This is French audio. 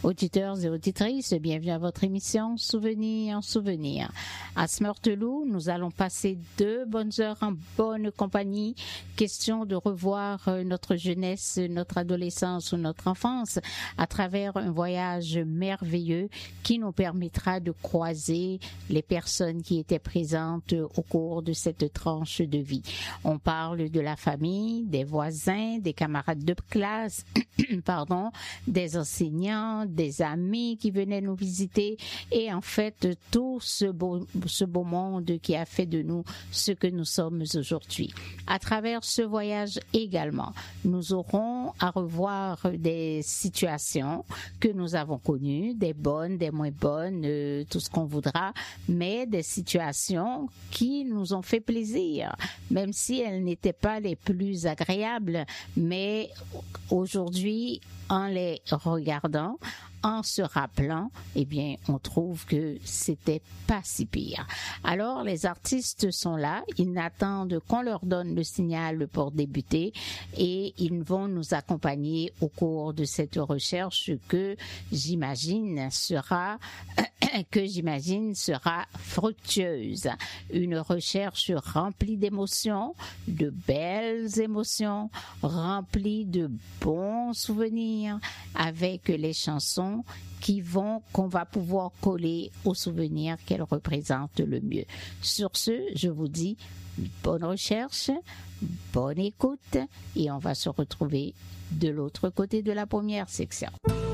Auditeurs et auditrices, bienvenue à votre émission Souvenirs, Souvenirs. À Smurtelou, nous allons passer 2 bonnes heures en bonne compagnie. Question de revoir notre jeunesse, notre adolescence ou notre enfance à travers un voyage merveilleux qui nous permettra de croiser les personnes qui étaient présentes au cours de cette tranche de vie. On parle de la famille, des voisins, des camarades de classe, des enseignants, des amis qui venaient nous visiter et en fait tout ce beau monde qui a fait de nous ce que nous sommes aujourd'hui. À travers ce voyage également, nous aurons à revoir des situations que nous avons connues, des bonnes, des moins bonnes, tout ce qu'on voudra, mais des situations qui nous ont fait plaisir, même si elles n'étaient pas les plus agréables, mais aujourd'hui, en les regardant, en se rappelant, eh bien, on trouve que c'était pas si pire. Alors, les artistes sont là, ils n'attendent qu'on leur donne le signal pour débuter et ils vont nous accompagner au cours de cette recherche que j'imagine sera fructueuse. Une recherche remplie d'émotions, de belles émotions, remplie de bons souvenirs avec les chansons qu'on va pouvoir coller aux souvenirs qu'elles représentent le mieux. Sur ce, je vous dis bonne recherche, bonne écoute et on va se retrouver de l'autre côté de la première section.